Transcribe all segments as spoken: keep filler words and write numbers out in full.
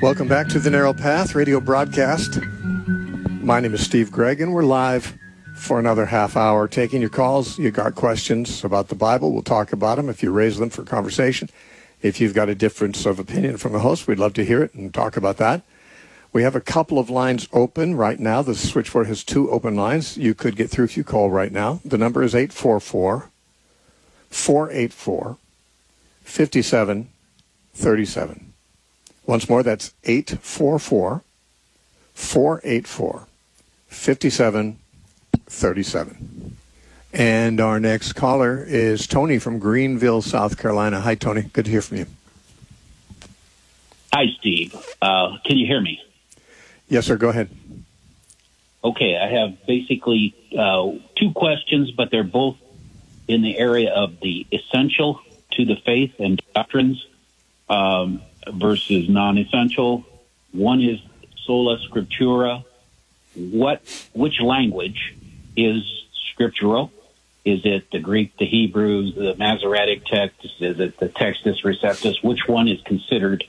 Welcome back to the Narrow Path radio broadcast. My name is Steve Gregg, and we're live for another half hour, taking your calls. You got questions about the Bible, we'll talk about them if you raise them for conversation. If you've got a difference of opinion from the host, we'd love to hear it and talk about that. We have a couple of lines open right now. The switchboard has two open lines. You could get through if you call right now. The number is eight four four, four eight four, five seven three seven. Once more, that's eight four four, four eight four, five seven three seven. And our next caller is Tony from Greenville, South Carolina. Hi, Tony. Good to hear from you. Hi, Steve. Uh, can you hear me? Yes, sir. Go ahead. Okay. I have basically uh, two questions, but they're both in the area of the essential to the faith and doctrines um, versus non-essential. One is sola scriptura. What, which language is scriptural? Is it the Greek, the Hebrew, the Masoretic text? Is it the Textus Receptus? Which one is considered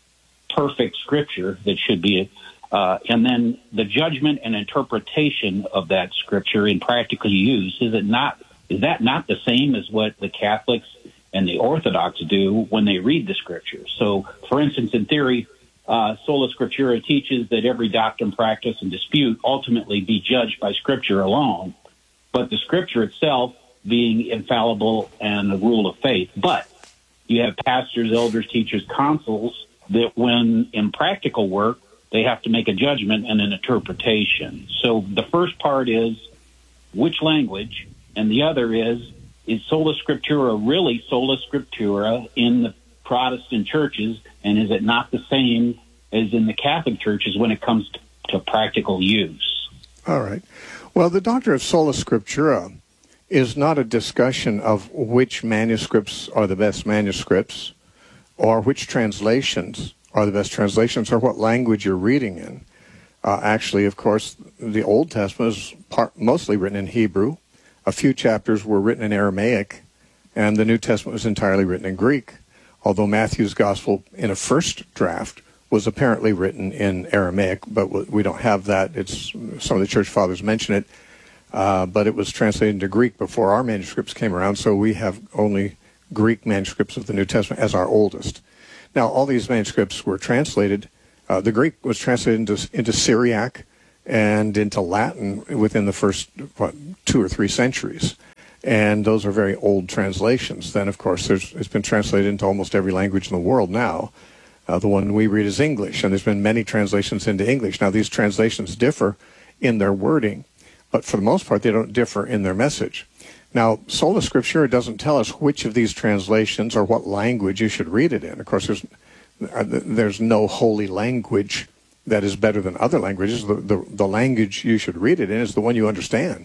perfect scripture that should be? Uh, and then the judgment and interpretation of that scripture in practical use, is it not? Is that not the same as what the Catholics and the Orthodox do when they read the scripture? So, for instance, in theory, uh, sola scriptura teaches that every doctrine, practice, and dispute ultimately be judged by scripture alone, but the scripture itself being infallible and the rule of faith. But you have pastors, elders, teachers, consuls that when in practical work, they have to make a judgment and an interpretation. So the first part is which language, and the other is, is sola scriptura really sola scriptura in the Protestant churches, and is it not the same as in the Catholic churches when it comes to, to practical use? All right. Well, the doctrine of sola scriptura is not a discussion of which manuscripts are the best manuscripts or which translations are the best translations or what language you're reading in. Uh, actually, of course, the Old Testament is part, mostly written in Hebrew. A few chapters were written in Aramaic, and the New Testament was entirely written in Greek, although Matthew's Gospel in a first draft was apparently written in Aramaic, but we don't have that. It's some of the church fathers mention it, uh, but it was translated into Greek before our manuscripts came around, so we have only Greek manuscripts of the New Testament as our oldest. Now, all these manuscripts were translated. Uh, the Greek was translated into, into Syriac and into Latin within the first, what, two or three centuries. And those are very old translations. Then, of course, there's, it's been translated into almost every language in the world now. Uh, the one we read is English, and there's been many translations into English. Now, these translations differ in their wording, but for the most part, they don't differ in their message. Now, sola scriptura doesn't tell us which of these translations or what language you should read it in. Of course, there's there's no holy language that is better than other languages. The, the, the language you should read it in is the one you understand,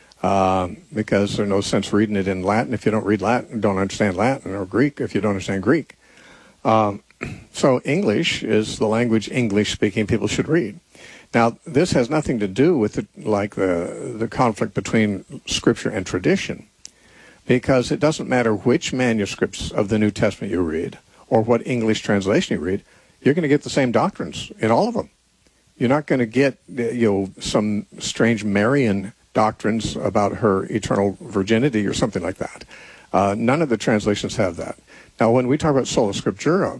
um, because there's no sense reading it in Latin if you don't read Latin, don't understand Latin, or Greek if you don't understand Greek. Um, so English is the language English-speaking people should read. Now, this has nothing to do with the, like the the conflict between Scripture and tradition, because it doesn't matter which manuscripts of the New Testament you read or what English translation you read, you're going to get the same doctrines in all of them. You're not going to get, you know, some strange Marian doctrines about her eternal virginity or something like that. Uh, none of the translations have that. Now, when we talk about sola scriptura,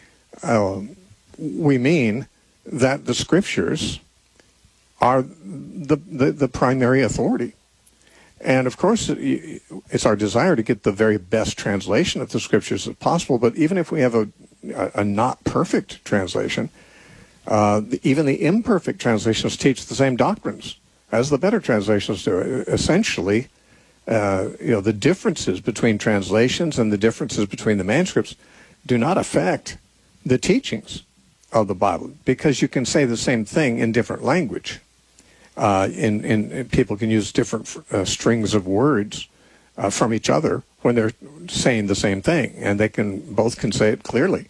uh, we mean that the scriptures are the, the, the primary authority. And, of course, it's our desire to get the very best translation of the scriptures as possible, but even if we have a, a, a not perfect translation, uh, even the imperfect translations teach the same doctrines as the better translations do. Essentially, uh, you know, the differences between translations and the differences between the manuscripts do not affect the teachings of the Bible, because you can say the same thing in different language. Uh, in, in, in people can use different uh, strings of words uh, from each other when they're saying the same thing, and they can both can say it clearly.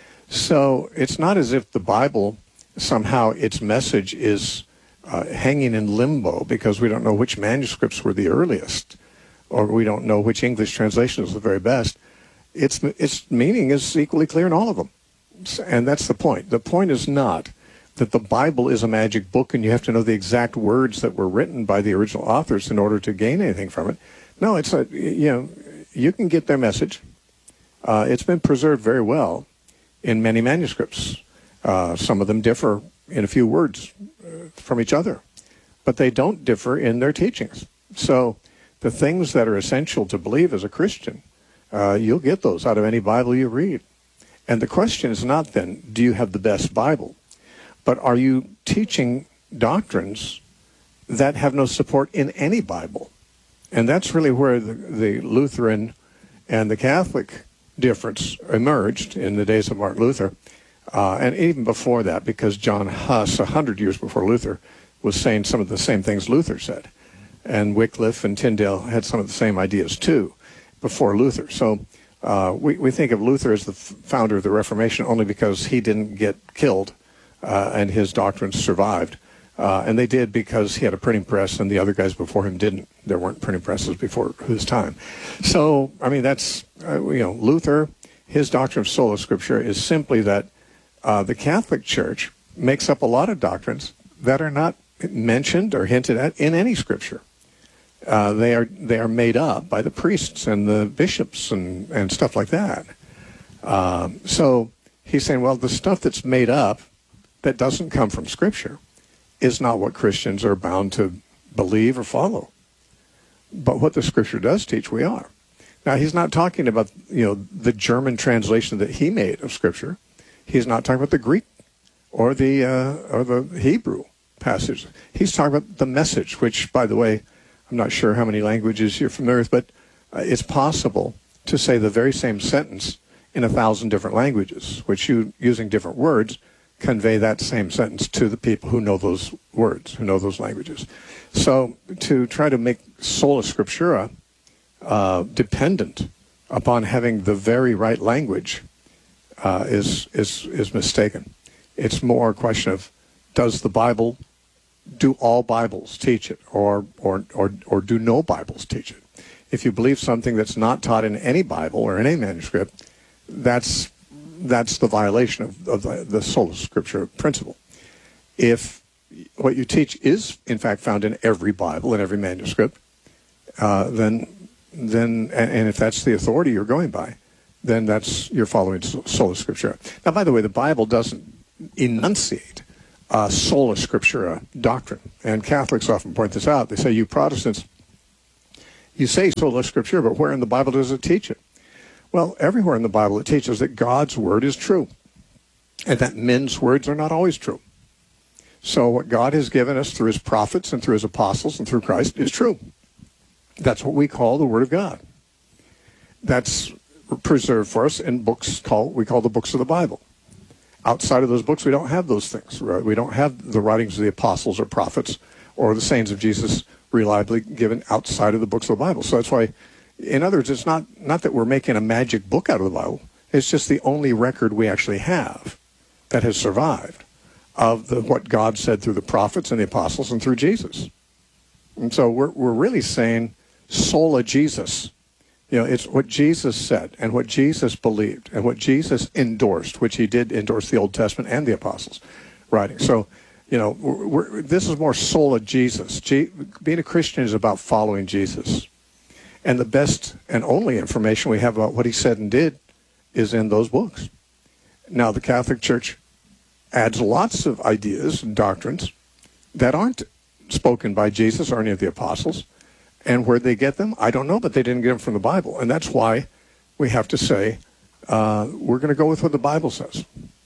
So it's not as if the Bible somehow its message is uh, hanging in limbo because we don't know which manuscripts were the earliest, or we don't know which English translation is the very best. Its its meaning is equally clear in all of them. and that's the point. The point is not that the Bible is a magic book and you have to know the exact words that were written by the original authors in order to gain anything from it. No, it's a, you know, you can get their message. Uh, it's been preserved very well in many manuscripts. Uh, some of them differ in a few words uh, from each other, but they don't differ in their teachings. So the things that are essential to believe as a Christian, uh, you'll get those out of any Bible you read. And the question is not then, do you have the best Bible? But are you teaching doctrines that have no support in any Bible? And that's really where the, the Lutheran and the Catholic difference emerged in the days of Martin Luther. Uh, and even before that, because John Huss, a hundred years before Luther, was saying some of the same things Luther said. And Wycliffe and Tyndale had some of the same ideas, too, before Luther. So uh, we, we think of Luther as the f- founder of the Reformation only because he didn't get killed uh, and his doctrines survived. Uh, and they did because he had a printing press and the other guys before him didn't. There weren't printing presses before his time. So, I mean, that's, uh, you know, Luther, his doctrine of sola scriptura is simply that uh, the Catholic Church makes up a lot of doctrines that are not mentioned or hinted at in any scripture. Uh, they are they are made up by the priests and the bishops and, and stuff like that. Um, so he's saying, well, the stuff that's made up that doesn't come from Scripture is not what Christians are bound to believe or follow. But what the Scripture does teach, we are. Now, he's not talking about, you know, the German translation that he made of Scripture. He's not talking about the Greek or the uh, or the Hebrew passage. He's talking about the message, which, by the way, I'm not sure how many languages you're familiar with, but uh, it's possible to say the very same sentence in a thousand different languages, which you, using different words, convey that same sentence to the people who know those words, who know those languages. So to try to make sola scriptura uh, dependent upon having the very right language uh, is, is, is mistaken. It's more a question of, does the Bible, do all Bibles teach it, or, or, or, or do no Bibles teach it? If you believe something that's not taught in any Bible or in any manuscript, that's that's the violation of, of the, the sola scriptura principle. If what you teach is, in fact, found in every Bible, in every manuscript, uh, then, then and, and if that's the authority you're going by, then that's you're following sola scriptura. Now, by the way, the Bible doesn't enunciate uh, sola scriptura doctrine, and Catholics often point this out. They say, you Protestants, you say sola scriptura, but where in the Bible does it teach it? Well, everywhere in the Bible it teaches that God's word is true and that men's words are not always true. So what God has given us through his prophets and through his apostles and through Christ is true. That's what we call the Word of God. That's preserved for us in books called, we call the books of the Bible. Outside of those books, we don't have those things. Right? We don't have the writings of the apostles or prophets or the sayings of Jesus reliably given outside of the books of the Bible. So that's why, in other words, it's not, not that we're making a magic book out of the Bible. It's just the only record we actually have that has survived of the, what God said through the prophets and the apostles and through Jesus. And so we're, we're really saying sola Jesus. You know, it's what Jesus said and what Jesus believed and what Jesus endorsed, which he did endorse the Old Testament and the apostles' writing. So, you know, we're, we're, this is more sola Jesus. G, being a Christian is about following Jesus. And the best and only information we have about what he said and did is in those books. Now, the Catholic Church adds lots of ideas and doctrines that aren't spoken by Jesus or any of the apostles. And where they get them, I don't know, but they didn't get them from the Bible. And that's why we have to say, uh, we're going to go with what the Bible says.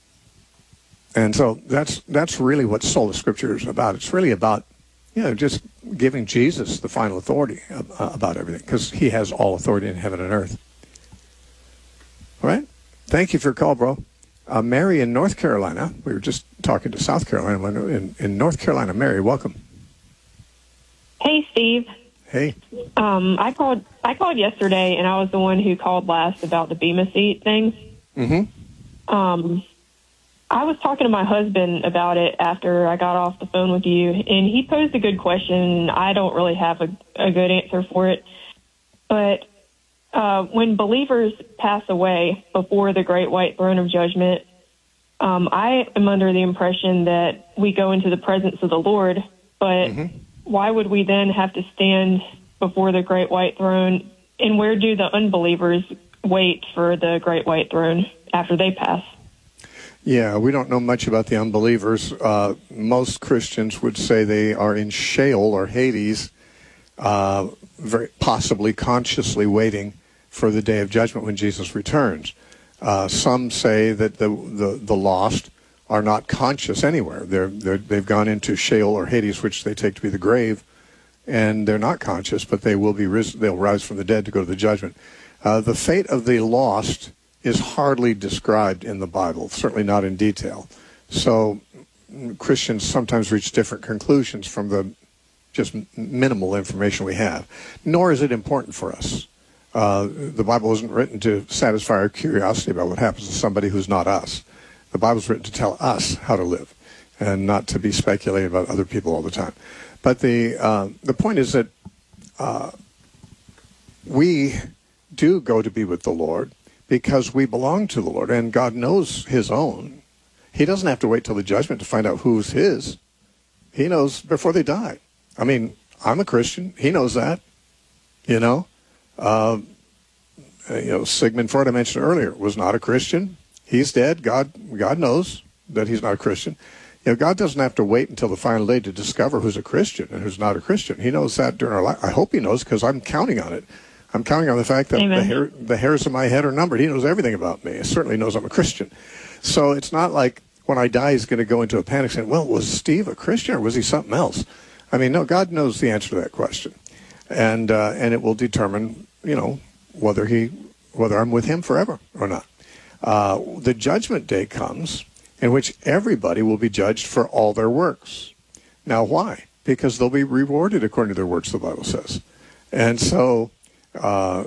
And so that's that's really what sola scriptura is about. It's really about, you know, just giving Jesus the final authority uh, about everything, because he has all authority in heaven and earth. All right? Thank you for your call, bro. Uh, Mary in North Carolina. We were just talking to South Carolina. In, in North Carolina, Mary, welcome. Hey, Steve. Hey. Um, I called I called yesterday, and I was the one who called last about the Bema seat thing. Mm-hmm. Um, I was talking to my husband about it after I got off the phone with you, and he posed a good question. I don't really have a, a good answer for it. But uh, when believers pass away before the great white throne of judgment, Um, I am under the impression that we go into the presence of the Lord, but Mm-hmm. why would we then have to stand before the great white throne? And where do the unbelievers wait for the great white throne after they pass? Yeah, we don't know much about the unbelievers. Uh, most Christians would say they are in Sheol or Hades, uh, very possibly consciously waiting for the day of judgment when Jesus returns. Uh, some say that the, the, the lost are not conscious anywhere. They're, they're, they've gone into Sheol or Hades, which they take to be the grave, and they're not conscious, but they will be ris- they'll rise from the dead to go to the judgment. Uh, the fate of the lost is hardly described in the Bible, certainly not in detail. So Christians sometimes reach different conclusions from the just minimal information we have, nor is it important for us. Uh, the Bible isn't written to satisfy our curiosity about what happens to somebody who's not us. The Bible's written to tell us how to live and not to be speculating about other people all the time. But the uh, the point is that uh, we do go to be with the Lord because we belong to the Lord, and God knows his own. He doesn't have to wait till the judgment to find out who's his. He knows before they die. I mean, I'm a Christian. He knows that, you know. Uh, you know, Sigmund Freud, I mentioned earlier, was not a Christian. He's dead. God, God knows that he's not a Christian. You know, God doesn't have to wait until the final day to discover who's a Christian and who's not a Christian. He knows that during our life. I hope he knows, because I'm counting on it. I'm counting on the fact that the, hair, the hairs of my head are numbered. He knows everything about me. He certainly knows I'm a Christian. So it's not like when I die, he's going to go into a panic saying, well, was Steve a Christian or was he something else? I mean, no, God knows the answer to that question. And uh, and it will determine, you know, whether he, whether I'm with him forever or not. Uh, the judgment day comes in which everybody will be judged for all their works. Now, why? Because they'll be rewarded according to their works, the Bible says. And so uh,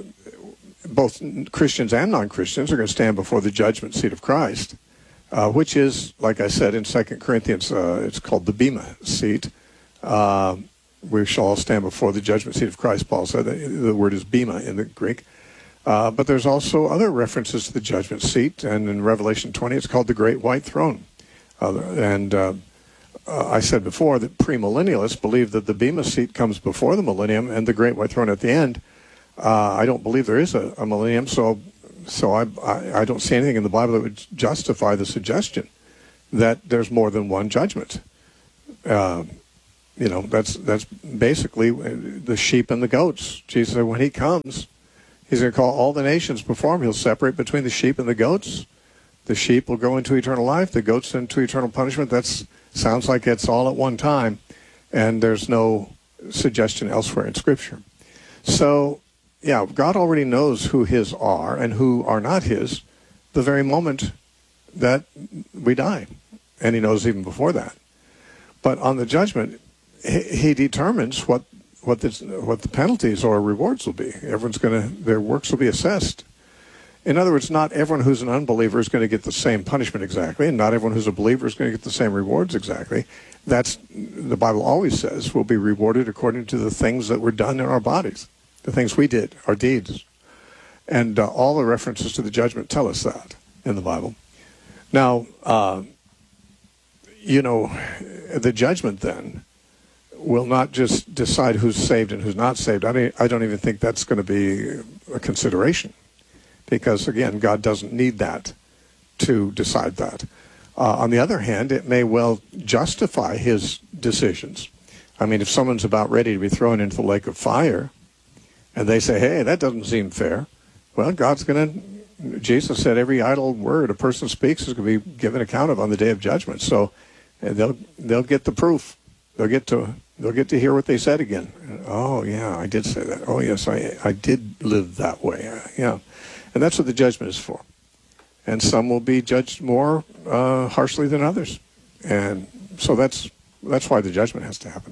both Christians and non-Christians are going to stand before the judgment seat of Christ, uh, which is, like I said, in Second Corinthians, uh, it's called the Bema seat. Uh, we shall all stand before the judgment seat of Christ, Paul said. The, the word is Bema in the Greek. Uh, but there's also other references to the judgment seat, and in Revelation twenty, it's called the Great White Throne. Uh, and uh, uh, I said before that premillennialists believe that the Bema seat comes before the millennium and the Great White Throne at the end. Uh, I don't believe there is a, a millennium, so so I, I I don't see anything in the Bible that would justify the suggestion that there's more than one judgment. Uh, you know, that's that's basically the sheep and the goats. Jesus said when he comes, he's going to call all the nations before him. He'll separate between the sheep and the goats. The sheep will go into eternal life. The goats into eternal punishment. That sounds like it's all at one time, and there's no suggestion elsewhere in Scripture. So, yeah, God already knows who his are and who are not his the very moment that we die, and he knows even before that. But on the judgment, he, he determines what what the what the penalties or rewards will be. Everyone's going to their works will be assessed. In other words, not everyone who's an unbeliever is going to get the same punishment exactly, and not everyone who's a believer is going to get the same rewards exactly. That's the Bible always says we'll be rewarded according to the things that were done in our bodies, the things we did, our deeds, and uh, all the references to the judgment tell us that in the Bible. Now, uh, you know, the judgment then will not just decide who's saved and who's not saved. I don't, I don't even think that's going to be a consideration, because, again, God doesn't need that to decide that. Uh, on the other hand, it may well justify his decisions. I mean, if someone's about ready to be thrown into the lake of fire, and they say, hey, that doesn't seem fair, well, God's going to, Jesus said every idle word a person speaks is going to be given account of on the day of judgment. So they'll they'll get the proof. They'll get to they'll get to hear what they said again. Oh, yeah, I did say that. Oh, yes, I I did live that way. Yeah. And that's what the judgment is for. And some will be judged more uh, harshly than others. And so that's that's why the judgment has to happen.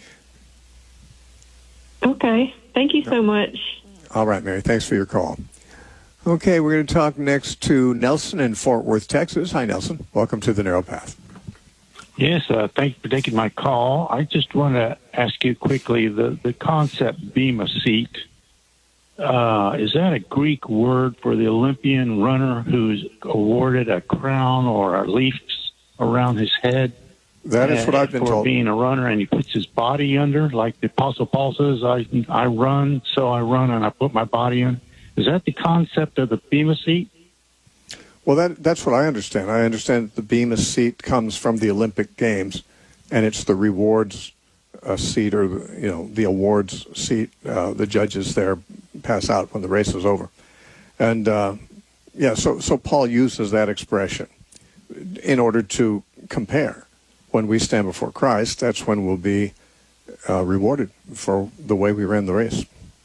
Okay. Thank you so much. All right, Mary. Thanks for your call. Okay, we're going to talk next to Nelson in Fort Worth, Texas. Hi, Nelson. Welcome to the Narrow Path. Yes, uh, thank you for taking my call. I just want to ask you quickly, the, the concept Bema seat, uh, is that a Greek word for the Olympian runner who's awarded a crown or a leaf around his head? That is what I've been for told. For being a runner, and he puts his body under, like the Apostle Paul says, I, I run, so I run, and I put my body in. Is that the concept of the Bema seat? Well, that, that's what I understand. I understand the Bema seat comes from the Olympic Games, and it's the rewards uh, seat, or the, you know, the awards seat. Uh, the judges there pass out when the race is over, and uh, yeah. So, so Paul uses that expression in order to compare. When we stand before Christ, that's when we'll be uh, rewarded for the way we ran the race.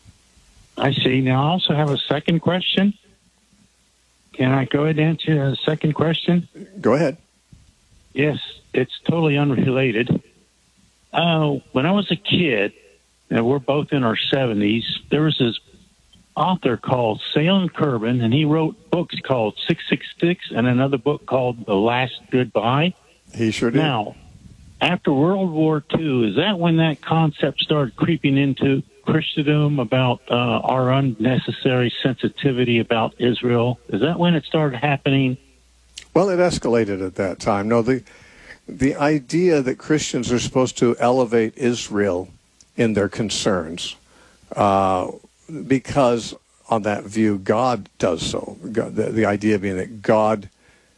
I see. Now, I also have a second question. Can I go ahead and answer a second question? Go ahead. Yes, it's totally unrelated. Uh, when I was a kid, and we're both in our seventies, there was this author called Salem Kirban, and he wrote books called six six six and another book called The Last Goodbye. He sure did. Now, after World War Two, is that when that concept started creeping into Christendom about uh, our unnecessary sensitivity about Israel? Is that when it started happening? Well, it escalated at that time. No, the the idea that Christians are supposed to elevate Israel in their concerns, uh, because on that view, God does so. God, the, the idea being that God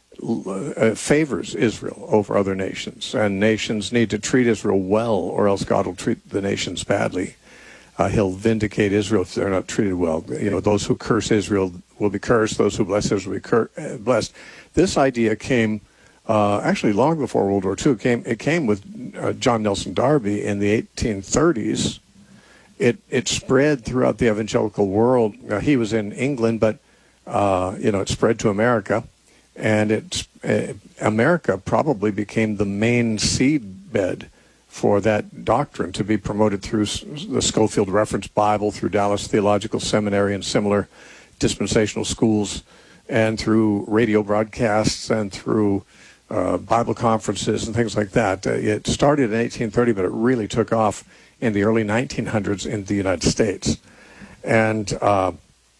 uh, favors Israel over other nations, and nations need to treat Israel well, or else God will treat the nations badly. Uh, he'll vindicate Israel if they're not treated well. You know, those who curse Israel will be cursed. Those who bless Israel will be cur- uh, blessed. This idea came uh, actually long before World War Two. It came, it came with uh, John Nelson Darby in the eighteen thirties. It it spread throughout the evangelical world. Uh, he was in England, but uh, you know, it spread to America, and it uh, America probably became the main seed bed for that doctrine to be promoted through the Schofield Reference Bible, through Dallas Theological Seminary and similar dispensational schools, and through radio broadcasts and through uh, Bible conferences and things like that. Uh, it started in eighteen thirty, but it really took off in the early nineteen hundreds in the United States. And, uh,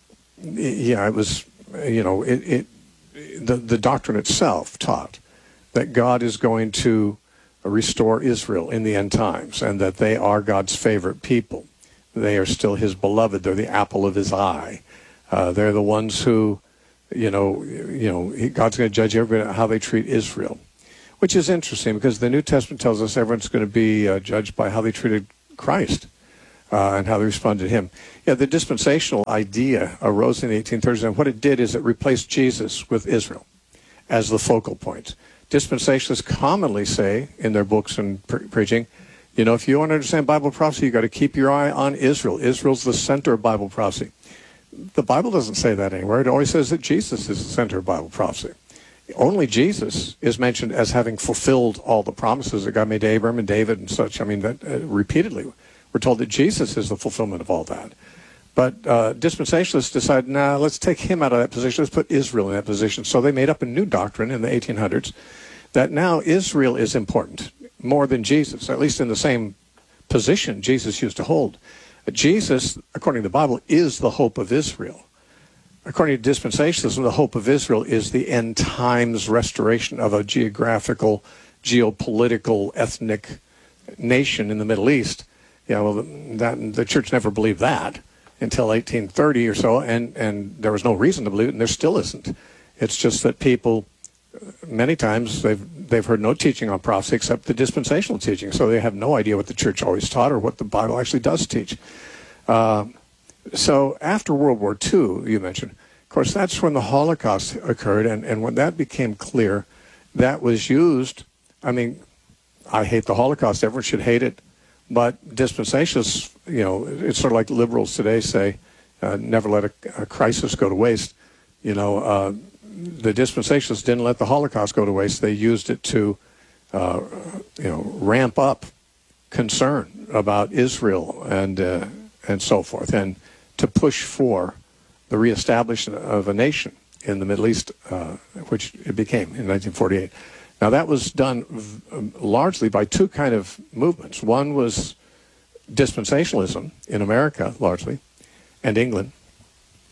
yeah, it was, you know, it, it the, the doctrine itself taught that God is going to restore Israel in the end times, and that they are God's favorite people. They are still his beloved. They're the apple of his eye. Uh, they're the ones who, you know, you know, God's going to judge everybody how they treat Israel, which is interesting because the New Testament tells us everyone's going to be uh, judged by how they treated Christ uh, and how they responded to him. Yeah, the dispensational idea arose in the eighteen thirties, and what it did is it replaced Jesus with Israel as the focal point. Dispensationalists commonly say in their books and pre- preaching, you know, if you want to understand Bible prophecy, you've got to keep your eye on Israel. Israel's the center of Bible prophecy. The Bible doesn't say that anywhere. It always says that Jesus is the center of Bible prophecy. Only Jesus is mentioned as having fulfilled all the promises that God made to Abraham and David and such. I mean, that uh, repeatedly we're told that Jesus is the fulfillment of all that. But uh, dispensationalists decided, nah, let's take him out of that position. Let's put Israel in that position. So they made up a new doctrine in the eighteen hundreds that now Israel is important more than Jesus, at least in the same position Jesus used to hold. Jesus, according to the Bible, is the hope of Israel. According to dispensationalism, the hope of Israel is the end times restoration of a geographical, geopolitical, ethnic nation in the Middle East. Yeah, well, that, the church never believed that until eighteen thirty or so, and, and there was no reason to believe it, and there still isn't. It's just that people, many times, they've they've heard no teaching on prophecy except the dispensational teaching, so they have no idea what the church always taught or what the Bible actually does teach. Uh, so after World War Two, you mentioned, of course, that's when the Holocaust occurred, and, and when that became clear, that was used. I mean, I hate the Holocaust. Everyone should hate it. But dispensationalists, you know, it's sort of like liberals today say, uh, never let a, a crisis go to waste. You know, uh, the dispensationalists didn't let the Holocaust go to waste. They used it to, uh, you know, ramp up concern about Israel and uh, and so forth, and to push for the reestablishment of a nation in the Middle East, uh, which it became in nineteen forty-eight. Now, that was done v- largely by two kind of movements. One was dispensationalism in America, largely, and England,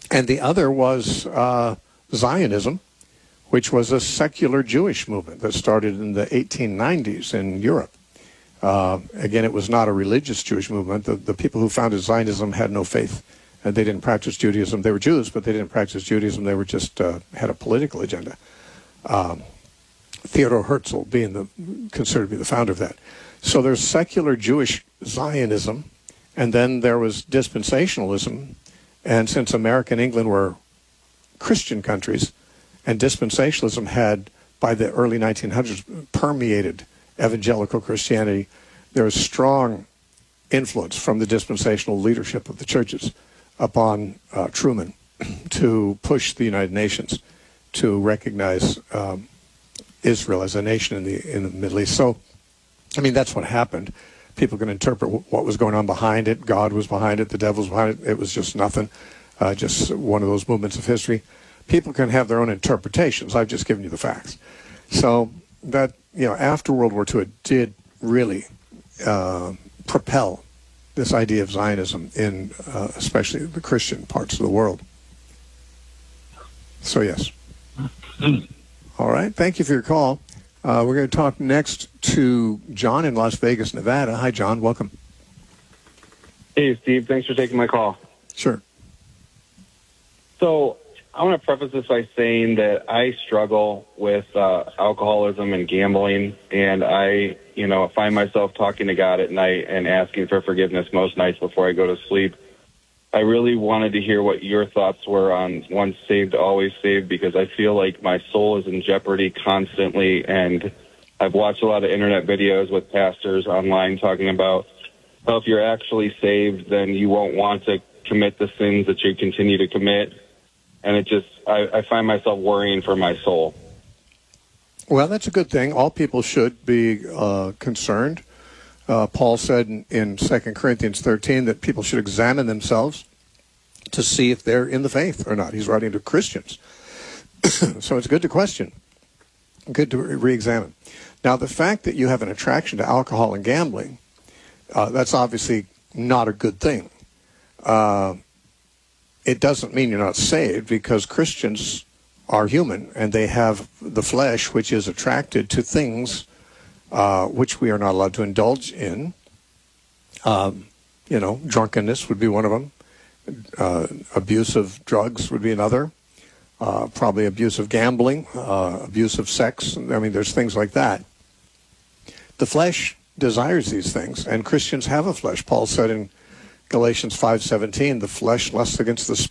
And the other was uh, Zionism, which was a secular Jewish movement that started in the eighteen nineties in Europe. Uh, again, it was not a religious Jewish movement. The, the people who founded Zionism had no faith. And they didn't practice Judaism. They were Jews, but they didn't practice Judaism. They were just uh, had a political agenda. Um, Theodor Herzl being the considered to be the founder of that. So there's secular Jewish Zionism, and then there was dispensationalism. And since America and England were Christian countries, and dispensationalism had, by the early nineteen hundreds, permeated evangelical Christianity, there was strong influence from the dispensational leadership of the churches upon uh, Truman to push the United Nations to recognize um, Israel as a nation in the in the Middle East. So, I mean, that's what happened. People can interpret w- what was going on behind it. God was behind it. The devil was behind it. It was just nothing, uh, just one of those movements of history. People can have their own interpretations. I've just given you the facts. So that, you know, after World War Two, it did really uh, propel this idea of Zionism in uh, especially the Christian parts of the world. So, yes. All right. Thank you for your call. Uh, we're going to talk next to John in Las Vegas, Nevada. Hi, John. Welcome. Hey, Steve. Thanks for taking my call. Sure. So I want to preface this by saying that I struggle with uh, alcoholism and gambling, and I, you know, find myself talking to God at night and asking for forgiveness most nights before I go to sleep. I really wanted to hear what your thoughts were on once saved, always saved, because I feel like my soul is in jeopardy constantly, and I've watched a lot of internet videos with pastors online talking about how if you're actually saved, then you won't want to commit the sins that you continue to commit. And it just, I, I find myself worrying for my soul. Well, that's a good thing. All people should be uh, concerned. Uh, Paul said in, in Second Corinthians thirteen that people should examine themselves to see if they're in the faith or not. He's writing to Christians. So it's good to question, good to re-examine. Now, the fact that you have an attraction to alcohol and gambling, uh, that's obviously not a good thing. Uh, it doesn't mean you're not saved, because Christians are human, and they have the flesh, which is attracted to things uh, which we are not allowed to indulge in. Um, you know, drunkenness would be one of them. Uh, abuse of drugs would be another. Uh, probably abuse of gambling, uh, abuse of sex. I mean, there's things like that. The flesh desires these things, and Christians have a flesh. Paul said in Galatians five seventeen, the flesh lusts against the spirit.